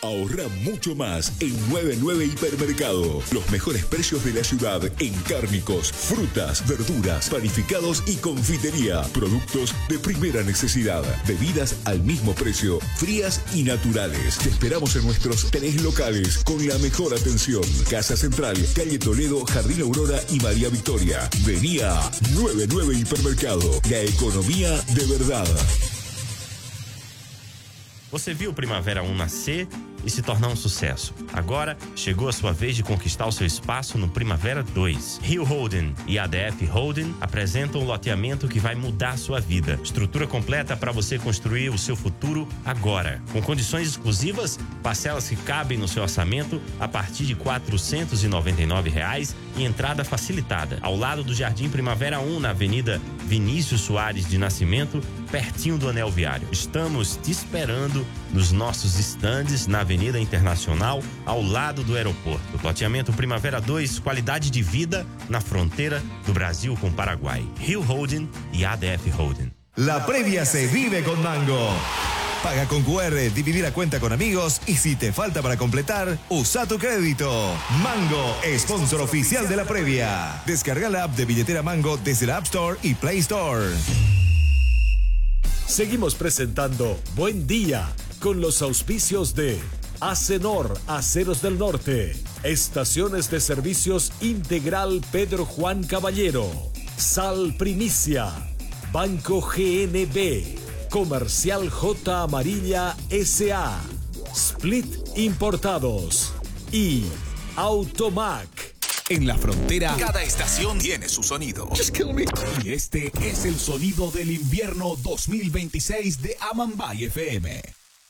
Ahorra mucho más en 99 Hipermercado. Los mejores precios de la ciudad en cárnicos, frutas, verduras, panificados y confitería. Productos de primera necesidad. Bebidas al mismo precio, frías y naturales. Te esperamos en nuestros 3 locales con la mejor atención. Casa Central, Calle Toledo, Jardín Aurora y María Victoria. Vení a 99 Hipermercado. La economía de verdad. Você viu Primavera 1 nascer e se tornar um sucesso. Agora, chegou a sua vez de conquistar o seu espaço no Primavera 2. Rio Holding e ADF Holding apresentam um loteamento que vai mudar a sua vida. Estrutura completa para você construir o seu futuro agora. Com condições exclusivas, parcelas que cabem no seu orçamento a partir de R$ 499 e entrada facilitada. Ao lado do Jardim Primavera 1, na Avenida Vinícius Soares de Nascimento, pertinho do Anel Viário. Estamos te esperando nos nossos estandes na Avenida Internacional, ao lado do aeroporto. Loteamento Primavera 2, qualidade de vida na fronteira do Brasil com o Paraguai. Rio Holding e ADF Holding. La previa se vive con Mango. Paga con QR, dividir a cuenta con amigos y si te falta para completar, usa tu crédito. Mango, sponsor oficial de la previa. Descarga la app de billetera Mango desde la App Store y Play Store. Seguimos presentando Buen Día con los auspicios de Acenor, Aceros del Norte, Estaciones de Servicios Integral Pedro Juan Caballero, Sal Primicia, Banco GNB, Comercial J Amarilla S.A., Split Importados y Automac. En la frontera, cada estación tiene su sonido. Y este es el sonido del invierno 2026 de Amambay FM.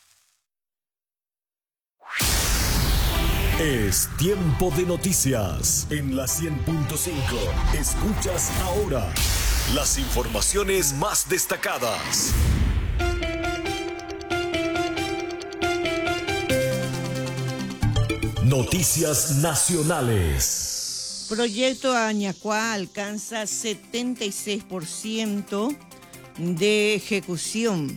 Es tiempo de noticias en la 100.5. Escuchas ahora las informaciones más destacadas. Noticias nacionales. Proyecto Añacuá alcanza 76% de ejecución.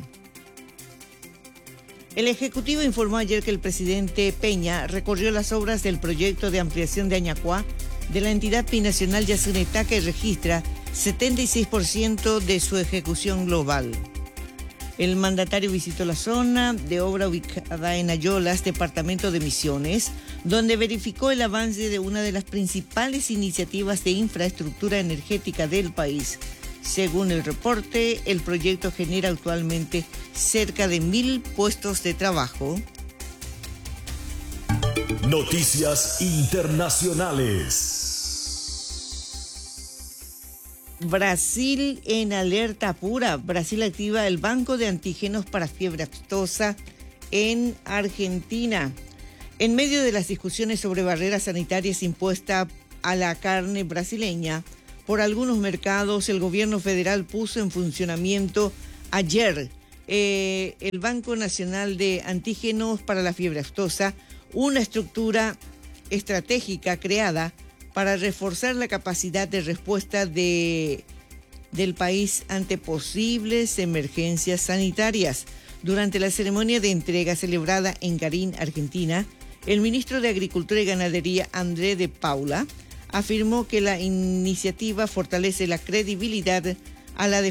El Ejecutivo informó ayer que el presidente Peña recorrió las obras del proyecto de ampliación de Añacuá de la entidad binacional Yacyretá, que registra 76% de su ejecución global. El mandatario visitó la zona de obra ubicada en Ayolas, departamento de Misiones, donde verificó el avance de una de las principales iniciativas de infraestructura energética del país. Según el reporte, el proyecto genera actualmente cerca de 1,000 puestos de trabajo. Noticias internacionales. Brasil en alerta pura. Brasil activa el banco de antígenos para fiebre aftosa en Argentina. En medio de las discusiones sobre barreras sanitarias impuestas a la carne brasileña por algunos mercados, el gobierno federal puso en funcionamiento ayer el Banco Nacional de Antígenos para la Fiebre Aftosa, una estructura estratégica creada para reforzar la capacidad de respuesta del país ante posibles emergencias sanitarias. Durante la ceremonia de entrega celebrada en Garín, Argentina, el ministro de Agricultura y Ganadería, André de Paula, afirmó que la iniciativa fortalece la credibilidad a la